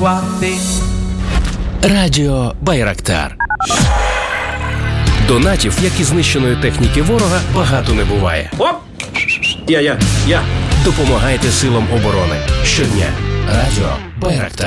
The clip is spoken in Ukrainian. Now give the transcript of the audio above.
врятувати. Радіо Байрактар. Донатів, як і знищеної техніки ворога, багато не буває. Оп! Я. Допомагайте силам оборони. Щодня. Радіо Байрактар.